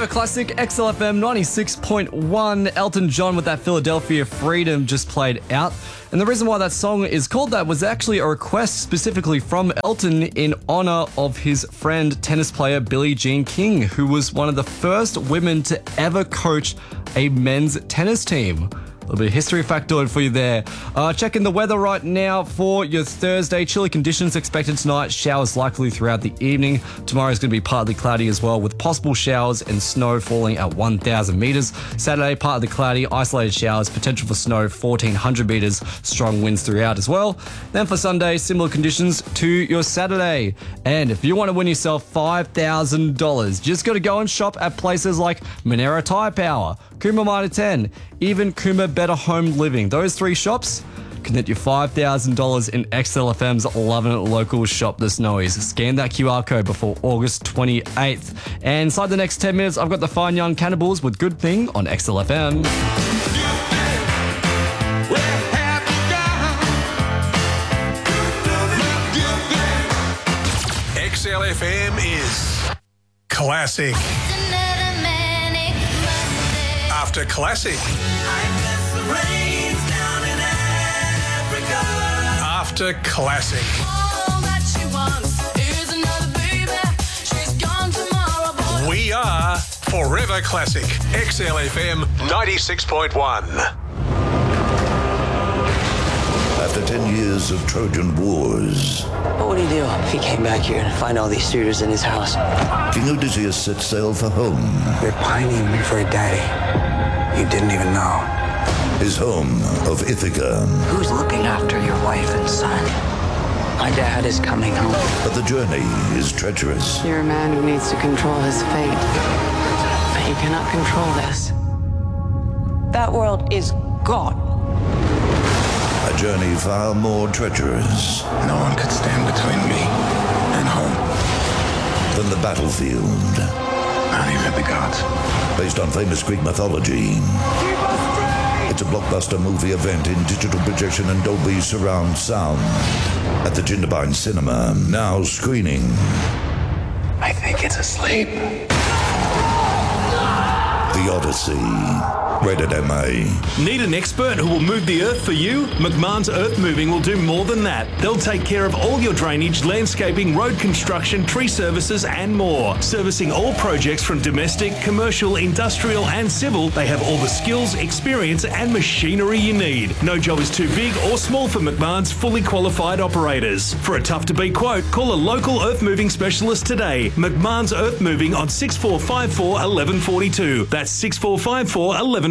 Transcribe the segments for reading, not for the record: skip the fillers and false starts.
Forever Classic, XLFM 96.1. Elton John with that Philadelphia Freedom just played out. And the reason why that song is called that was actually a request specifically from Elton in honor of his friend, tennis player Billie Jean King, who was one of the first women to ever coach a men's tennis team. A little bit of history factoid for you there. Checking the weather right now for your Thursday. Chilly conditions expected tonight. Showers likely throughout the evening. Tomorrow is going to be partly cloudy as well, with possible showers and snow falling at 1,000 metres. Saturday, partly cloudy, isolated showers, potential for snow 1,400 metres. Strong winds throughout as well. Then for Sunday, similar conditions to your Saturday. And if you want to win yourself $5,000, just got to go and shop at places like Monero Tyre Power, Kuma Mitre 10, even Kuma Better Home Living. Those three shops can net you $5,000 in XLFM's Lovin' It Local Shop the Snowies. Scan that QR code before August 28th. And inside the next 10 minutes, I've got the Fine Young Cannibals with Good Thing on XLFM. XLFM is classic. After classic. After classic. We are Forever Classic. XLFM 96.1. After 10 years of Trojan Wars, What would he do if he came back here and find all these suitors in his house? King Odysseus set sail for home. You're pining for a daddy you didn't even know. His home of Ithaca. Who's looking after your wife and son? My dad is coming home. But the journey is treacherous. You're a man who needs to control his fate. But you cannot control this. That world is gone. A journey far more treacherous No one could stand between me and home. than the battlefield. Not even the gods. Based on famous Greek mythology. It's a blockbuster movie event in digital projection and Dolby surround sound at the Jindabyne Cinema, now screening. I think it's asleep. The Odyssey. Rated MA. Need an expert who will move the earth for you? McMahon's Earth Moving will do more than that. They'll take care of all your drainage, landscaping, road construction, tree services and more. Servicing all projects from domestic, commercial, industrial and civil, they have all the skills, experience and machinery you need. No job is too big or small for McMahon's fully qualified operators. For a tough-to-beat quote, call a local earth moving specialist today. McMahon's Earth Moving on 6454 1142. That's 6454 1142.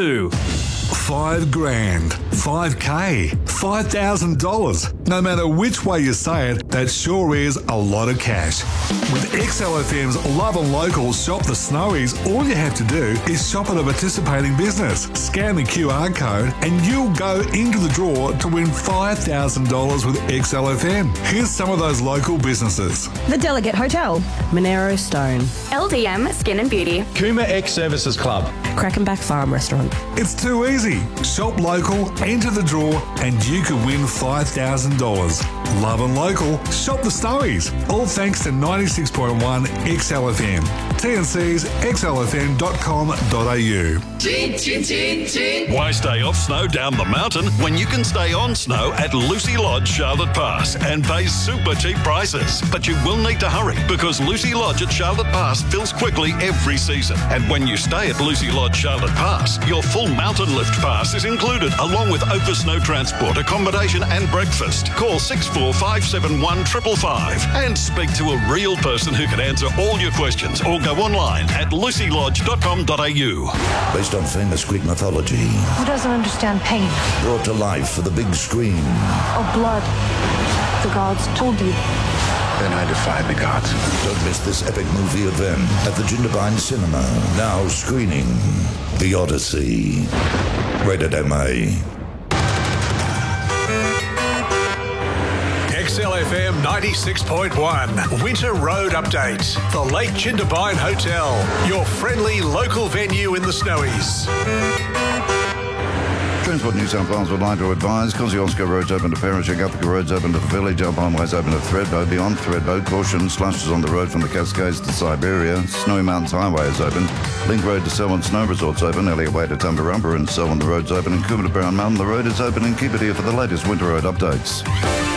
$5,000, $5K, $5,000. No matter which way you say it, that sure is a lot of cash. With XLFM's Love and Local Shop the Snowies, all you have to do is shop at a participating business, scan the QR code, and you'll go into the draw to win $5,000 with XLFM. Here's some of those local businesses. The Delegate Hotel, Monero Stone, LDM Skin and Beauty, Kuma X Services Club, Crackenback Farm Restaurant. It's too easy. Shop local, enter the draw, and you could win $5,000. Love and Local, Shop the Snowies. All thanks to 96.1 XLFM. TNC's xlfm.com.au. Why stay off snow down the mountain when you can stay on snow at Lucy Lodge, Charlotte Pass, and pay super cheap prices? But you will need to hurry because Lucy Lodge at Charlotte Pass fills quickly every season. And when you stay at Lucy Lodge, Charlotte Pass, your full mountain lift pass is included along with over snow transport, accommodation and breakfast. Call 64571 555 and speak to a real person who can answer all your questions or go online at lucylodge.com.au. Based on famous Greek mythology. Who doesn't understand pain? Brought to life for the big screen. Or blood. The gods told you. Then I defied the gods. Don't miss this epic movie event at the Jindabyne Cinema, now screening The Odyssey. Rated MA. XLFM 96.1 Winter Road Update. The Lake Jindabyne Hotel, your friendly local venue in the Snowies. Transport New South Wales would like to advise Kosciuszko Road's open to Perisher, Guthica Road's open to the village, Alpine Way's open to Thredbo. Beyond Thredbo, caution, slushes on the road from the Cascades to Siberia. Snowy Mountains Highway is open. Link Road to Selwyn Snow Resort's open. Elliot Way to Tumbarumba and Selwyn the road's open. And Coomera to Brown Mountain, the road is open. And keep it here for the latest winter road updates.